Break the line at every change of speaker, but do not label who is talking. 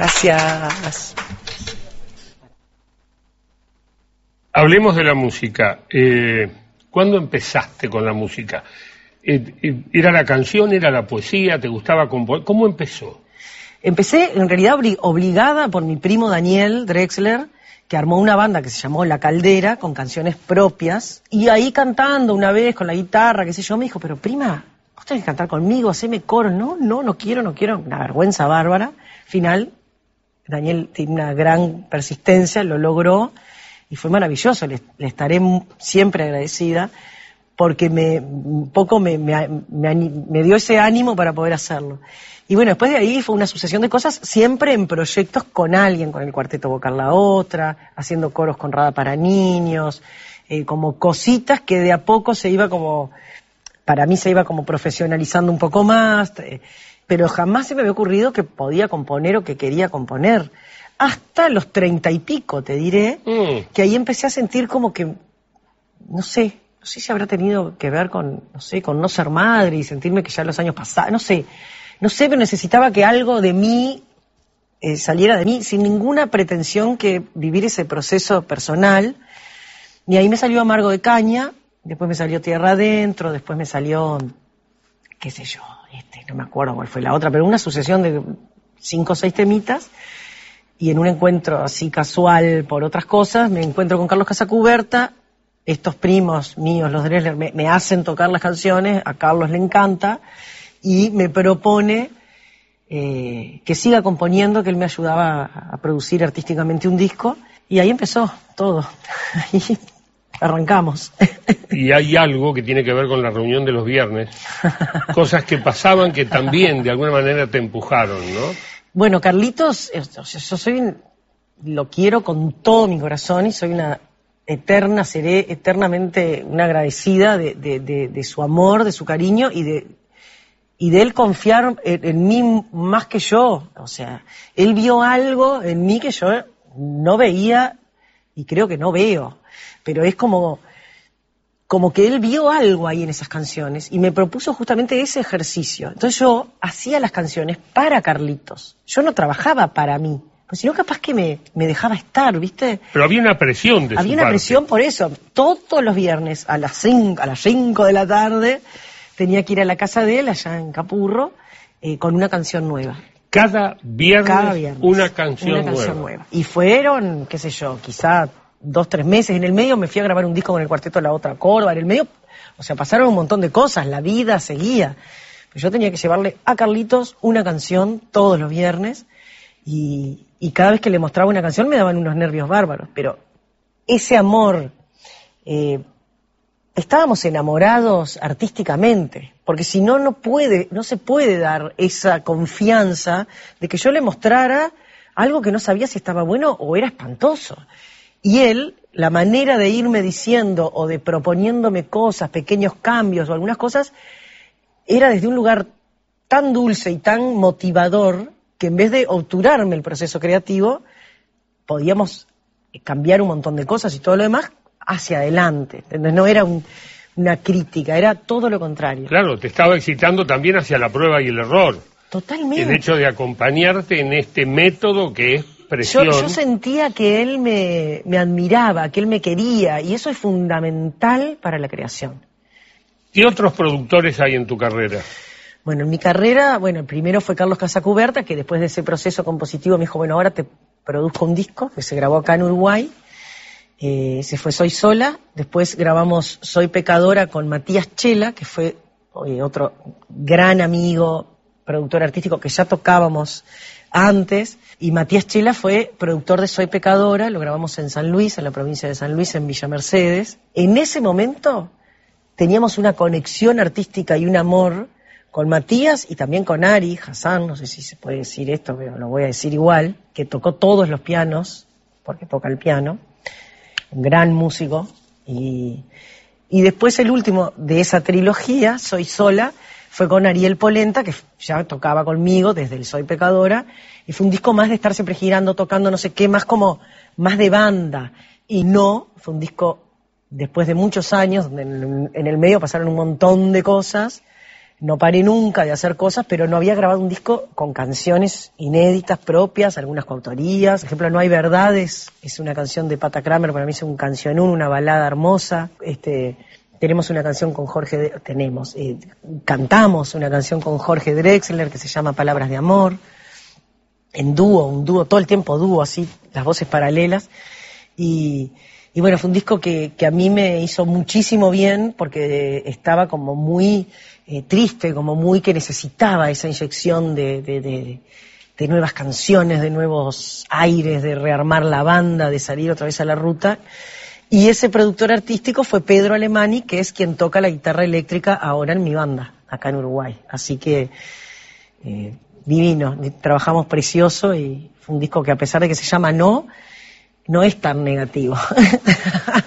Gracias.
Hablemos de la música. ¿Cuándo empezaste con la música? ¿Era la canción, era la poesía, te gustaba componer? ¿Cómo empezó?
Empecé en realidad obligada por mi primo Daniel Drexler, que armó una banda que se llamó La Caldera, con canciones propias, y ahí cantando una vez con la guitarra, qué sé yo, me dijo, pero prima, vos tenés que cantar conmigo, haceme coro. No quiero, una vergüenza bárbara. Final, Daniel tiene una gran persistencia, lo logró, y fue maravilloso, le estaré siempre agradecida, porque me dio ese ánimo para poder hacerlo. Y bueno, después de ahí fue una sucesión de cosas, siempre en proyectos con alguien, con el Cuarteto Vocal La Otra, haciendo coros con Rada para niños, como cositas que de a poco para mí se iba como profesionalizando un poco más, pero jamás se me había ocurrido que podía componer o que quería componer. Hasta los 30 y pico, te diré, que ahí empecé a sentir como que, no sé si habrá tenido que ver con no ser madre y sentirme que ya los años pasaban, no sé, pero necesitaba que algo de mí saliera de mí, sin ninguna pretensión que vivir ese proceso personal. Y ahí me salió Amargo de Caña, después me salió Tierra Adentro, después me salió, qué sé yo, no me acuerdo cuál fue la otra, pero una sucesión de 5 o 6 temitas. Y en un encuentro así casual por otras cosas, me encuentro con Carlos Casacuberta. Estos primos míos, los Drexler, me hacen tocar las canciones, a Carlos le encanta, y me propone que siga componiendo, que él me ayudaba a producir artísticamente un disco, y ahí empezó todo. Ahí arrancamos.
Y hay algo que tiene que ver con la reunión de los viernes, cosas que pasaban que también de alguna manera te empujaron, ¿no?
Bueno, Carlitos, yo lo quiero con todo mi corazón y soy seré eternamente una agradecida de su amor, de su cariño y de él confiar en mí más que yo. O sea, él vio algo en mí que yo no veía y creo que no veo, pero es como que él vio algo ahí en esas canciones y me propuso justamente ese ejercicio. Entonces yo hacía las canciones para Carlitos. Yo no trabajaba para mí, pues si no capaz que me dejaba estar, ¿viste?
Pero había una presión de su
Había una
parte.
presión por eso. Todos los viernes a las 5 de la tarde tenía que ir a la casa de él, allá en Capurro, con una canción nueva.
Cada viernes una canción
nueva. Y fueron, qué sé yo, quizá 2 o 3 meses. En el medio me fui a grabar un disco con el Cuarteto La Otra Córdoba. En el medio, o sea, pasaron un montón de cosas. La vida seguía. Pero yo tenía que llevarle a Carlitos una canción todos los viernes. Y cada vez que le mostraba una canción me daban unos nervios bárbaros. Pero ese amor, estábamos enamorados artísticamente. Porque si no, no se puede dar esa confianza de que yo le mostrara algo que no sabía si estaba bueno o era espantoso. Y él, la manera de irme diciendo o de proponiéndome cosas, pequeños cambios o algunas cosas, era desde un lugar tan dulce y tan motivador que en vez de obturarme el proceso creativo, podíamos cambiar un montón de cosas y todo lo demás hacia adelante. ¿Entendés? No era una crítica, era todo lo contrario.
Claro, te estaba excitando también hacia la prueba y el error.
Totalmente.
El hecho de acompañarte en este método que es presión.
Yo sentía que él me admiraba, que él me quería, y eso es fundamental para la creación.
¿Qué otros productores hay en tu carrera?
Bueno, en mi carrera, el primero fue Carlos Casacuberta, que después de ese proceso compositivo me dijo, bueno, ahora te produzco un disco, que se grabó acá en Uruguay. Se fue Soy Sola, después grabamos Soy Pecadora con Matías Chela, que fue otro gran amigo, productor artístico, que ya tocábamos antes, y Matías Chela fue productor de Soy Pecadora, lo grabamos en San Luis, en la provincia de San Luis, en Villa Mercedes. En ese momento teníamos una conexión artística y un amor con Matías y también con Ari Hassan, no sé si se puede decir esto, pero lo voy a decir igual, que tocó todos los pianos, porque toca el piano, un gran músico, y después el último de esa trilogía, Soy Sola, fue con Ariel Polenta, que ya tocaba conmigo desde el Soy Pecadora, y fue un disco más de estarse pregirando, tocando no sé qué, más de banda. Y fue un disco después de muchos años, donde en el medio pasaron un montón de cosas, no paré nunca de hacer cosas, pero no había grabado un disco con canciones inéditas propias, algunas coautorías. Por ejemplo, No hay verdades, es una canción de Pata Kramer, para mí es un cancionón, una balada hermosa. Tenemos una canción con cantamos una canción con Jorge Drexler que se llama Palabras de Amor, en dúo, un dúo, todo el tiempo dúo, así, las voces paralelas. Y bueno, fue un disco que a mí me hizo muchísimo bien porque estaba como muy triste, como muy que necesitaba esa inyección de nuevas canciones, de nuevos aires, de rearmar la banda, de salir otra vez a la ruta. Y ese productor artístico fue Pedro Alemani, que es quien toca la guitarra eléctrica ahora en mi banda, acá en Uruguay. Así que divino, trabajamos precioso y fue un disco que a pesar de que se llama No es tan negativo.